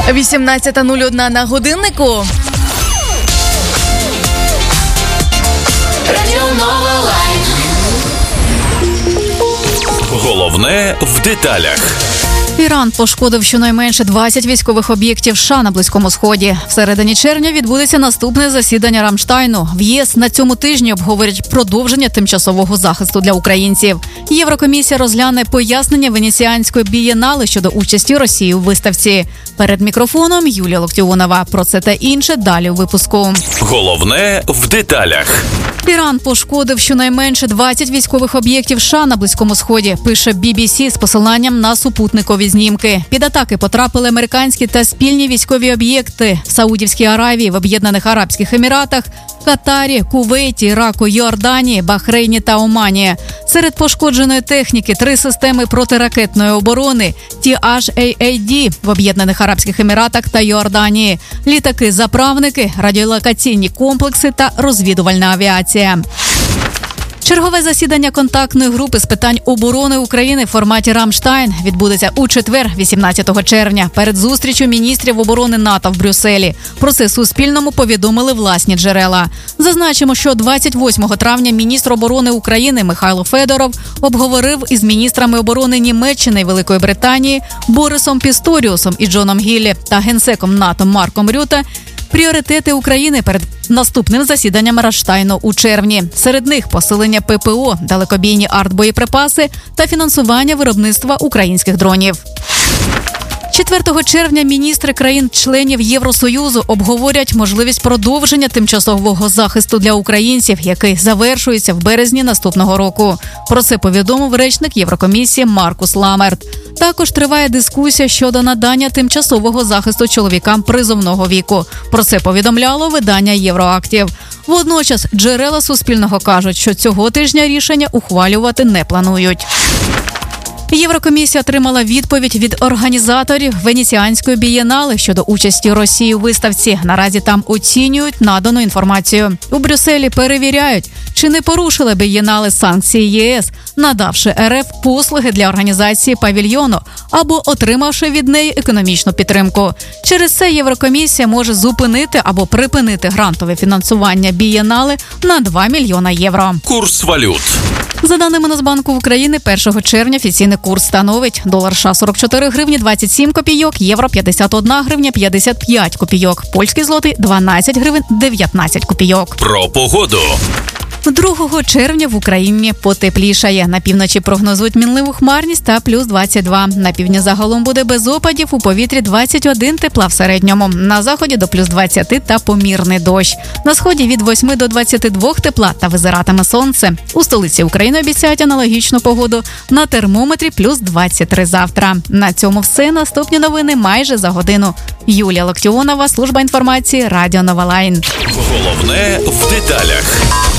18:01 на годиннику. Головне в деталях. Іран пошкодив щонайменше 20 військових об'єктів США на Близькому Сході. В середині червня відбудеться наступне засідання Рамштайну. В ЄС на цьому тижні обговорять продовження тимчасового захисту для українців. Єврокомісія розгляне пояснення Венеціанської бієнале щодо участі Росії у виставці. Перед мікрофоном Юлія Локтіонова. Про це та інше далі у випуску. Головне в деталях. Іран пошкодив щонайменше 20 військових об'єктів США на Близькому Сході, пише BBC з посиланням на супутникові знімки. Під атаки потрапили американські та спільні військові об'єкти в Саудівській Аравії, в Об'єднаних Арабських Еміратах, Катарі, Кувейті, Іраку, Йорданії, Бахрейні та Омані. Серед пошкодженої техніки 3 системи протиракетної оборони THAAD в Об'єднаних Арабських Еміратах та Йорданії, літаки-заправники, радіолокаційні комплекси та розвідувальна авіація. Чергове засідання контактної групи з питань оборони України в форматі Рамштайн відбудеться у четвер, 18 червня, перед зустрічю міністрів оборони НАТО в Брюсселі. Про це Суспільному повідомили власні джерела. Зазначимо, що 28 травня міністр оборони України Михайло Федоров обговорив із міністрами оборони Німеччини і Великої Британії Борисом Пісторіусом і Джоном Гіллі та генсеком НАТО Марком Рюте пріоритети України перед наступним засіданням Рамштайну у червні. Серед них посилення ППО, далекобійні артбоєприпаси та фінансування виробництва українських дронів. 4 червня міністри країн-членів Євросоюзу обговорять можливість продовження тимчасового захисту для українців, який завершується в березні наступного року. Про це повідомив речник Єврокомісії Маркус Ламерт. Також триває дискусія щодо надання тимчасового захисту чоловікам призовного віку. Про це повідомляло видання Євроактів. Водночас джерела Суспільного кажуть, що цього тижня рішення ухвалювати не планують. Єврокомісія отримала відповідь від організаторів Венеціанської бієнале щодо участі Росії у виставці. Наразі там оцінюють надану інформацію. У Брюсселі перевіряють, чи не порушила бієнале санкції ЄС, надавши РФ послуги для організації павільйону або отримавши від неї економічну підтримку. Через це Єврокомісія може зупинити або припинити грантове фінансування бієнале на 2 мільйона євро. Курс валют. За даними Нацбанку України, 1 червня офіційний курс становить долар США 44 гривні 27 копійок, євро 51 гривня 55 копійок, польський злотий 12 гривень 19 копійок. Про погоду. 2 червня в Україні потеплішає. На півночі прогнозують мінливу хмарність та плюс 22. На півдні загалом буде без опадів, у повітрі 21 тепла в середньому. На заході до плюс 20 та помірний дощ. На сході від 8 до 22 тепла та визиратиме сонце. У столиці України обіцяють аналогічну погоду. На термометрі плюс 23 завтра. На цьому все. Наступні новини майже за годину. Юлія Локтіонова, служба інформації, Радіо Нова Лайн. Головне в деталях.